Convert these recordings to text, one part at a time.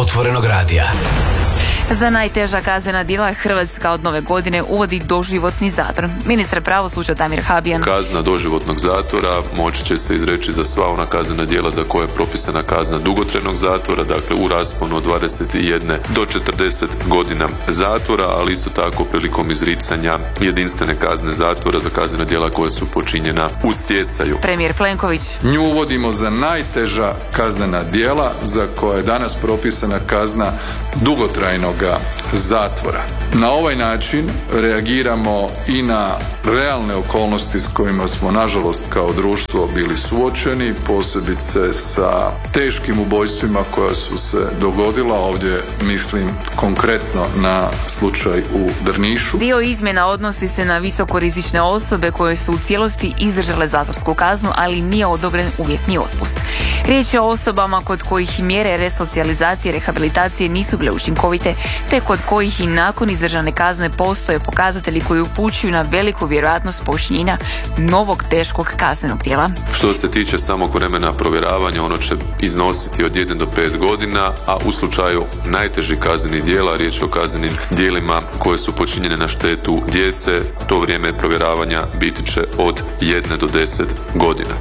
Otvorenog radija. Za najteža kaznena djela Hrvatska od nove godine uvodi doživotni zatvor. Ministar pravosuđa Damir Habijan. Kazna doživotnog zatvora moći će se izreći za sva ona kaznena djela za koje je propisana kazna dugotrajnog zatvora, dakle u rasponu od 21 do 40 godina zatvora, ali isto tako prilikom izricanja jedinstvene kazne zatvora za kaznena djela koja su počinjena u stjecaju. Premijer Plenković. Nju uvodimo za najteža kaznena djela za koja je danas propisana kazna dugotrajnog zatvora. Na ovaj način reagiramo i na realne okolnosti s kojima smo nažalost kao društvo bili suočeni, posebice sa teškim ubojstvima koja su se dogodila, ovdje mislim konkretno na slučaj u Drnišu. Dio izmjena odnosi se na visokorizične osobe koje su u cijelosti izdržale zatvorsku kaznu, ali nije odobren uvjetni otpust. Riječ je o osobama kod kojih mjere resocijalizacije i rehabilitacije nisu bile učinkovite, te kod kojih i nakon izdržane kazne postoje pokazatelji koji upućuju na veliku vjerojatnost počinjenja novog teškog kaznenog djela. Što se tiče samog vremena provjeravanja, ono će iznositi od 1 do 5 godina, a u slučaju najtežih kaznenih djela, riječ je o kaznenim djelima koje su počinjene na štetu djece, to vrijeme provjeravanja biti će od 1 do 10 godina.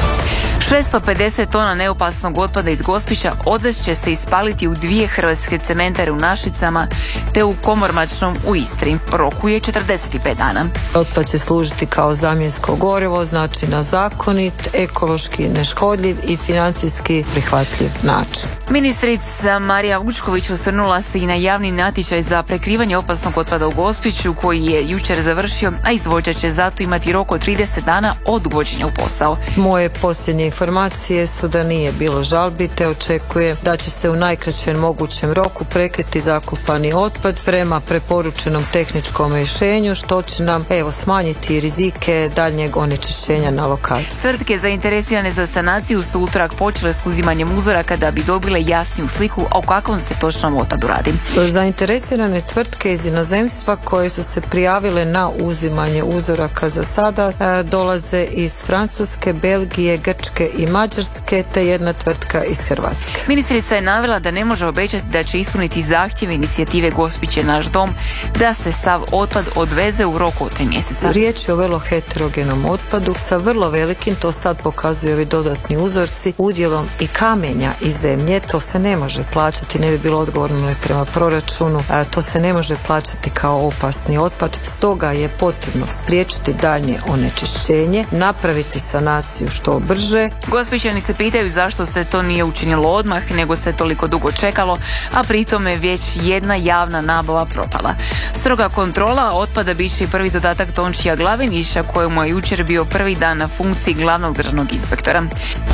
650 tona neopasnog otpada iz Gospića odvest će se ispaliti u 2 hrvatske cementare u Našicama te u Komormačnom u Istri. Roku je 45 dana. Otpad će služiti kao zamjensko gorivo, znači na zakonit, ekološki neškodljiv i financijski prihvatljiv način. Ministrica Marija Vučković osvrnula se i na javni natječaj za prekrivanje opasnog otpada u Gospiću koji je jučer završio, a izvođač će zato imati rok od 30 dana od uvođenja u posao. Moje posljednje informacije su da nije bilo žalbi, te očekuje da će se u najkraćem mogućem roku prekriti zakopani otpad prema preporučenom tehničkom rješenju, što će nam smanjiti rizike daljnjeg onečišćenja na lokaciji. Tvrtke zainteresirane za sanaciju su utorak počele s uzimanjem uzoraka da bi dobile jasniju sliku o kakvom se točnom otpadu radi. Zainteresirane tvrtke iz inozemstva koje su se prijavile na uzimanje uzoraka za sada dolaze iz Francuske, Belgije, Grčke i Mađarske, te jedna tvrtka iz Hrvatske. Ministrica je navela da ne može obećati da će ispuniti zahtjeve inicijative Gospić je naš dom da se sav otpad odveze u roku od 3 mjeseca. Riječ je o vrlo heterogenom otpadu sa vrlo velikim, to sad pokazuju ovi dodatni uzorci, udjelom i kamenja i zemlje. To se ne može plaćati, ne bi bilo odgovorno prema proračunu, a to se ne može plaćati kao opasni otpad. Stoga je potrebno spriječiti daljnje onečišćenje, napraviti sanaciju što brže. Gospićani se pitaju zašto se to nije učinilo odmah, nego se toliko dugo čekalo, a pritom je već jedna javna nabava propala. Stroga kontrola otpada bit će i prvi zadatak Tončija Glavinića, kojemu je jučer bio prvi dan na funkciji glavnog državnog inspektora.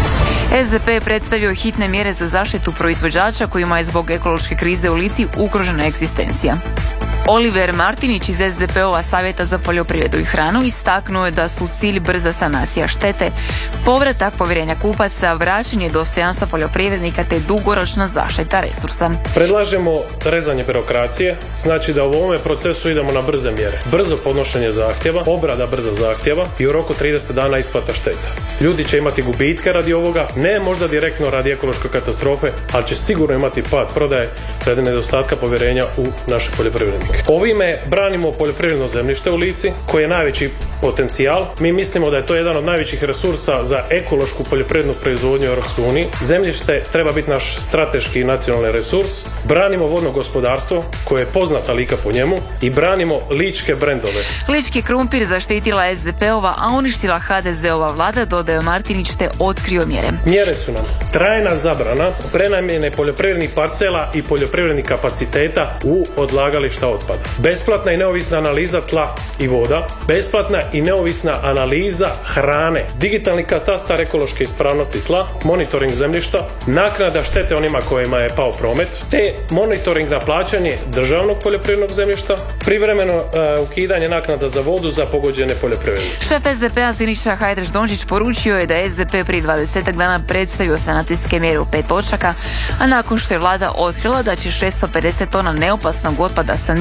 SDP je predstavio hitne mjere za zaštitu proizvođača kojima je zbog ekološke krize u Lici ugrožena egzistencija. Oliver Martinić iz SDP-ova Savjeta za poljoprivredu i hranu istaknuo je da su cilj brza sanacija štete, povratak povjerenja kupaca, vraćanje dostojanstva poljoprivrednika te dugoročna zaštita resursa. Predlažemo rezanje birokracije, znači da u ovome procesu idemo na brze mjere. Brzo podnošenje zahtjeva, obrada brza zahtjeva i u roku 30 dana isplata šteta. Ljudi će imati gubitke radi ovoga, ne možda direktno radi ekološke katastrofe, ali će sigurno imati pad prodaje radi nedostatka povjerenja u naše poljoprivrednike. Ovime branimo poljoprivredno zemljište u Lici, koje je najveći potencijal. Mi mislimo da je to jedan od najvećih resursa za ekološku poljoprivrednu proizvodnju u EU. Zemljište treba biti naš strateški i nacionalni resurs. Branimo vodno gospodarstvo, koje je poznata Lika po njemu, i branimo ličke brendove. Lički krumpir zaštitila SDP-ova, a uništila HDZ-ova vlada, dodaje Martinić, te otkrio mjere. Mjere su nam trajna zabrana prenamjene poljoprivrednih parcela i poljoprivrednih kapaciteta u odlagališta otpada. Besplatna i neovisna analiza tla i voda, besplatna i neovisna analiza hrane, digitalni katastar ekološke ispravnosti tla, monitoring zemljišta, naknada štete onima kojima je pao promet, te monitoring na plaćanje državnog poljoprivrednog zemljišta, privremeno ukidanje naknada za vodu za pogođene poljoprivrednike. Šef SDP-a Siniša Hajdaš-Dončić poručio je da je SDP prije 20 dana predstavio sanacijske mjere u 5 točaka, a nakon što je vlada otkrila da će 650 tona neopasnog otpada sanirati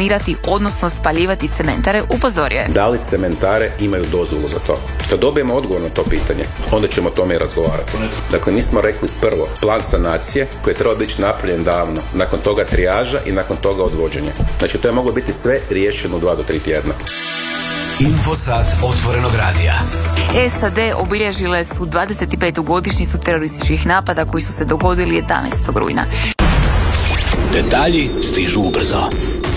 montirati, odnosno spaljivati cementare, upozorio je. Da li cementare imaju dozvolu za to? Kad dobijemo odgovor na to pitanje, onda ćemo o tome i razgovarati. Dakle, mi smo rekli prvo plan sanacije koji je trebao biti napravljen davno, nakon toga trijaža i nakon toga odvođenje. Znači, to je moglo biti sve riješeno u 2 do 3 tjedna. Infosat otvorenog radija. SAD obilježile su 25. godišnjicu terorističkih napada koji su se dogodili 11. rujna. Detalji stižu ubrzo.